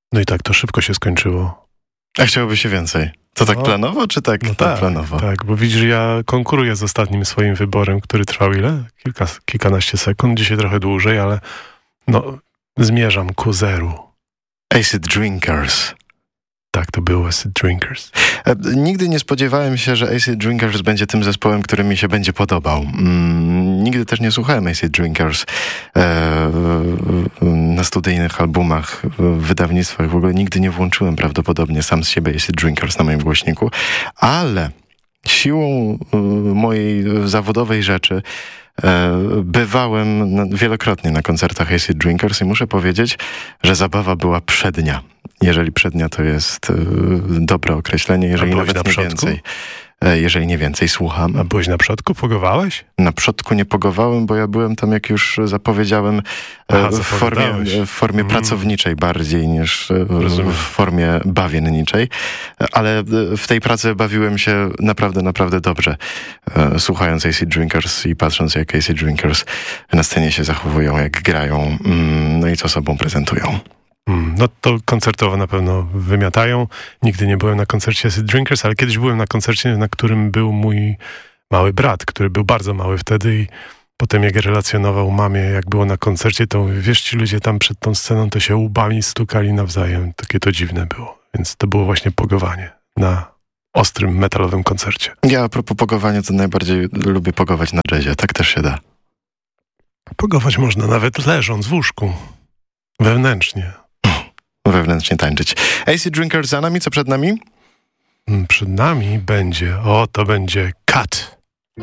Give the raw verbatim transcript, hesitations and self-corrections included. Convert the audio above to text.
No i tak to szybko się skończyło. A chciałoby się więcej? To tak no, planowo, czy tak, no tak, tak planowo? Tak, bo widzisz, ja konkuruję z ostatnim swoim wyborem, który trwał ile? Kilka, kilkanaście sekund, dzisiaj trochę dłużej, ale no, zmierzam ku zeru. Acid Drinkers. Tak, to był Acid Drinkers. E, nigdy nie spodziewałem się, że Acid Drinkers będzie tym zespołem, który mi się będzie podobał. Mm, nigdy też nie słuchałem Acid Drinkers e, na studyjnych albumach, w wydawnictwach. W ogóle nigdy nie włączyłem prawdopodobnie sam z siebie Acid Drinkers na moim głośniku, ale siłą e, mojej zawodowej rzeczy e, bywałem na, wielokrotnie na koncertach Acid Drinkers i muszę powiedzieć, że zabawa była przednia. Jeżeli przednia to jest y, dobre określenie, jeżeli nawet na nie przodku? więcej. E, jeżeli nie więcej, słucham. A byłeś na przodku? Pogowałeś? Na przodku nie pogowałem, bo ja byłem tam, jak już zapowiedziałem, Aha, w formie, w formie mm. pracowniczej bardziej niż Rozumiem. w formie bawienniczej. Ale w tej pracy bawiłem się naprawdę, naprawdę dobrze. Słuchając Acid Drinkers i patrząc, jak Acid Drinkers na scenie się zachowują, jak grają, no i co sobą prezentują. No to koncertowo na pewno wymiatają. Nigdy nie byłem na koncercie Acid Drinkers, ale kiedyś byłem na koncercie, na którym był mój mały brat, który był bardzo mały wtedy i potem jak relacjonował mamie, jak było na koncercie, to mówię, wiesz, ci ludzie tam przed tą sceną to się łbami stukali nawzajem. Takie to dziwne było. Więc to było właśnie pogowanie na ostrym, metalowym koncercie. Ja a propos pogowania, to najbardziej lubię pogować na jazzie. Tak też się da. Pogować można nawet leżąc w łóżku. Wewnętrznie. Wewnętrznie tańczyć. Acid Drinkers za nami, co przed nami? Przed nami będzie, o to będzie Cut.